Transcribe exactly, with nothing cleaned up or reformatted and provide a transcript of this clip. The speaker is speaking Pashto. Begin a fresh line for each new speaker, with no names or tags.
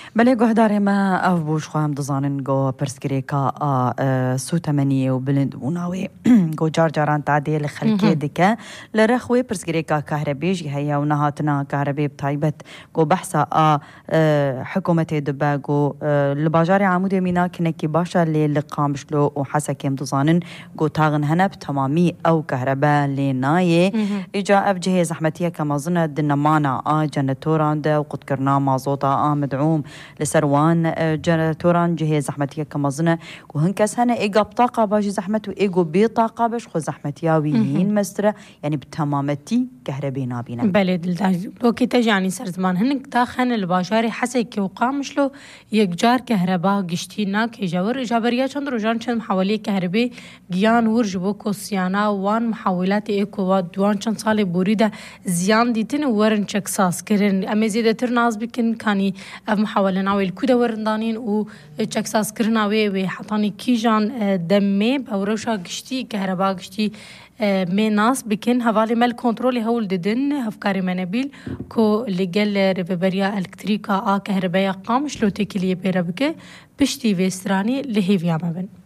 بله گهداری ما او بوش خواهم دزانن گو پرسکریکا سو تمنیه و بلند وناوی گو جار جاران تعدیل خلکی دکه لرخوی پرسکریکا کهربیج هیا و نهاتنا کهربی بطایبت گو بحثا حکومت دبا گو لباجار عمود مینا کنکی باشا لی لقامشلو و حسکیم دزانن گو تاغن هنب تمامی او کهربا لی نایه ایجا اف جهه زحمتیه کمازنه دنمانا آ جنتوران ده و قد کرنا مازوطا آ مدعوم لسروان جنتوران جهه زحمتیه کمازنه و هنکس هنه ایگا بطاقه باش زحمت و ایگو بی طاقه باش خو زحمتیاویین مستره يعني بتمامتي كهربي نابينا
بله دلداج لو كي تجي يعني سر زمان هنك داخن الباجاري حسي كي وقامش له يكجار كهرباء قشتينا كي جاور جابريا چند روجان چند محاولي كهربي گيان ورجبو كوسيانا وان محاولات ايكو وان چند سال بوريده زيان ديتن ورن چكساس كرن امزيده تر ناز بكن كاني محاوله ناويل كودا ورندانين و چكساس كرناوي و حطاني كيجان دمي بوروشا قشتي كهرباء قشتي می ناس بکن حوالی مل کنترل هول ددن هفکاری منبیل کو لگل رببریا الکتریکا آ کهرباء قامش لو تکلیه پیرا بکه پشتی وسترانی لهیویا مبن